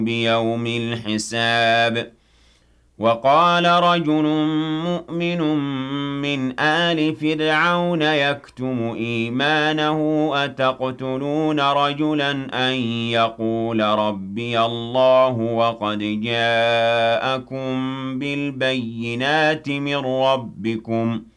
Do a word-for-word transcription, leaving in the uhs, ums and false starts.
بيوم الحساب. وقال رجل مؤمن من آل فرعون يكتم إيمانه أتقتلون رجلا أن يقول ربي الله وقد جاءكم بالبينات من ربكم